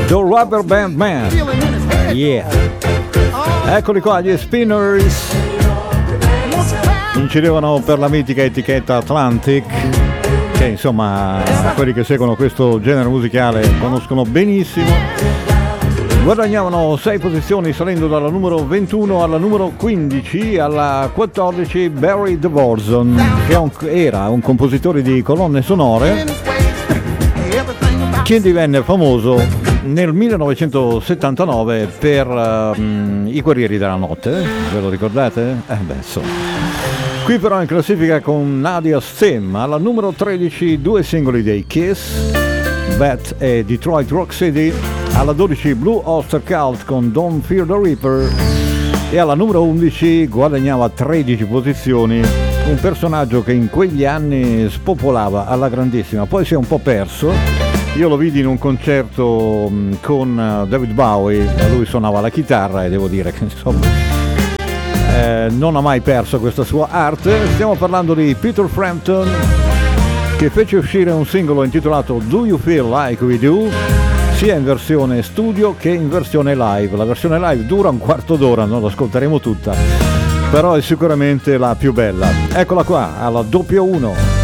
The Rubber Band Man. Yeah. Eccoli qua, gli Spinners. Incidevano per la mitica etichetta Atlantic, che insomma quelli che seguono questo genere musicale conoscono benissimo. Guadagnavano 6 posizioni salendo dalla numero 21 alla numero 15. Alla 14 Barry Dvorak, che era un compositore di colonne sonore che divenne famoso nel 1979 per I Guerrieri della Notte. Ve lo ricordate? Qui però in classifica con Nadia Stem. Alla numero 13 due singoli dei Kiss, Bat e Detroit Rock City. Alla 12 Blue Oyster Cult con Don't Fear the Reaper. E alla numero 11 guadagnava 13 posizioni un personaggio che in quegli anni spopolava alla grandissima, poi si è un po' perso. Io lo vidi in un concerto con David Bowie, lui suonava la chitarra e devo dire che insomma non ha mai perso questa sua arte. Stiamo parlando di Peter Frampton, che fece uscire un singolo intitolato Do You Feel Like We Do, sia in versione studio che in versione live. La versione live dura un quarto d'ora, non l'ascolteremo tutta, però è sicuramente la più bella. Eccola qua, alla doppio 1.